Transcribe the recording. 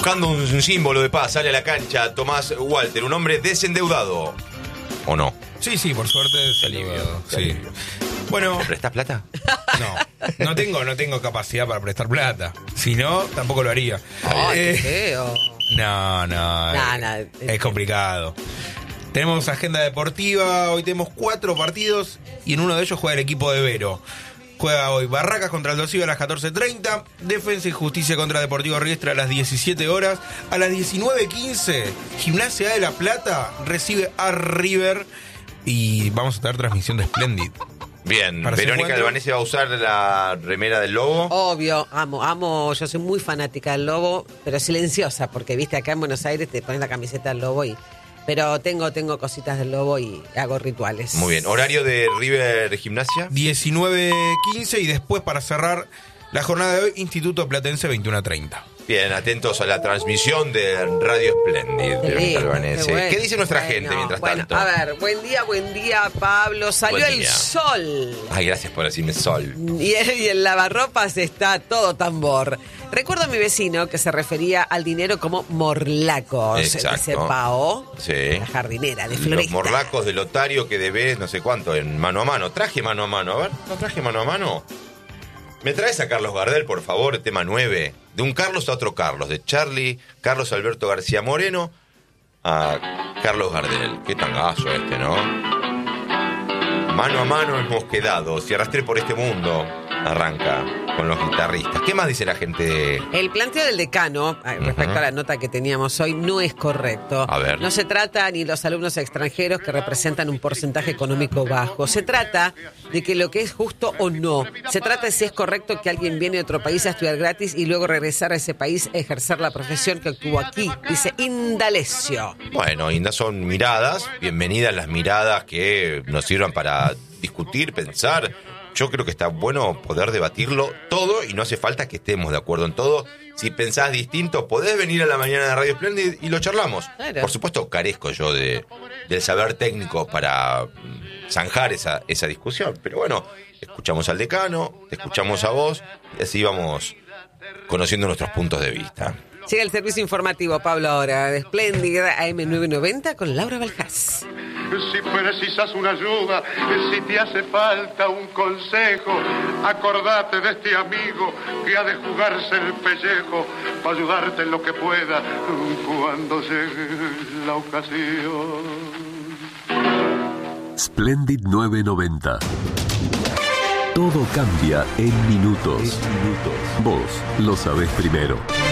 Buscando un símbolo de paz, sale a la cancha Tomás Walter, un hombre desendeudado. ¿O no? Sí, por suerte desendeudado. Sí. Bueno, ¿Me prestás plata? No tengo capacidad para prestar plata. Si no, tampoco lo haría. Qué feo. No, es complicado. Tenemos agenda deportiva, hoy tenemos 4 partidos y en uno de ellos juega el equipo de Vero. Juega hoy Barracas contra el Dosivo a las 14:30, Defensa y Justicia contra Deportivo Riestra a las 17 horas. A las 19:15, Gimnasia de La Plata recibe a River y vamos a tener transmisión de Splendid. Bien, Verónica Albanese va a usar la remera del Lobo. Obvio, amo, yo soy muy fanática del Lobo, pero silenciosa, porque viste acá en Buenos Aires te pones la camiseta del Lobo pero tengo cositas del Lobo y hago rituales. Muy bien, horario de River Gimnasia. 19:15 y después para cerrar la jornada de hoy, Instituto Platense 21:30. Bien, atentos a la transmisión de Radio Splendid, Verónica Albanese. Bueno, ¿Qué dice nuestra gente mientras tanto? A ver, buen día, Pablo. Salió el sol. Ay, gracias por decirme sol. Y el lavarropas está todo tambor. Recuerdo a mi vecino que se refería al dinero como morlacos. Exacto. Dice Pao, sí. La jardinera, de florista. Los morlacos de Lotario que debes no sé cuánto en mano a mano. Traje mano a mano. A ver, ¿no traje mano a mano? ¿Me traes a Carlos Gardel, por favor, tema 9? De un Carlos a otro Carlos. De Charlie, Carlos Alberto García Moreno a Carlos Gardel. Qué tangazo este, ¿no? Mano a mano hemos quedado. Si arrastré por este mundo, arranca con los guitarristas. ¿Qué más dice la gente? El planteo del decano, respecto a la nota que teníamos hoy, no es correcto. A ver. No se trata ni los alumnos extranjeros que representan un porcentaje económico bajo. Se trata de que lo que es justo o no. Se trata de si es correcto que alguien viene de otro país a estudiar gratis y luego regresar a ese país a ejercer la profesión que obtuvo aquí. Dice Indalecio. Bueno, Inda, son miradas. Bienvenidas las miradas que nos sirvan para discutir, pensar. Yo creo que está bueno poder debatirlo todo y no hace falta que estemos de acuerdo en todo. Si pensás distinto, podés venir a la mañana de Radio Splendid y lo charlamos. Claro. Por supuesto, carezco yo del saber técnico para zanjar esa discusión. Pero bueno, escuchamos al decano, te escuchamos a vos y así vamos conociendo nuestros puntos de vista. Llega el servicio informativo, Pablo, ahora de Splendid AM990 con Laura Baljás. Si precisas una ayuda, si te hace falta un consejo, acordate de este amigo que ha de jugarse el pellejo para ayudarte en lo que pueda cuando llegue la ocasión. Splendid 990. Todo cambia en minutos. Vos lo sabés primero.